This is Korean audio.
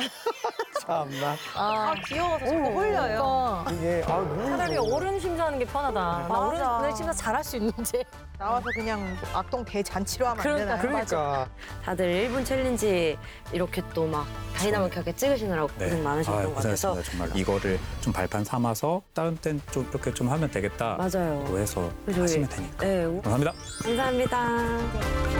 참나. 아, 귀여워서 자꾸 홀려요. 이게 너무 차라리 어른 심사하는 게 편하다. 나 맞아. 어른 심사 잘할 수 있는데. 나와서 그냥 악동 대잔치로 하면 안 그러니까, 되나요? 그러니까. 다들 1분 챌린지 이렇게 또 막 다이나믹하게 찍으시느라고 고생 많으셨던 것 같아서 고생하셨습니다, 정말. 이거를 좀 발판 삼아서 다른 땐 좀 이렇게 좀 하면 되겠다. 맞아요. 또 해서 그래서 하시면 되니까. 네, 감사합니다. 감사합니다.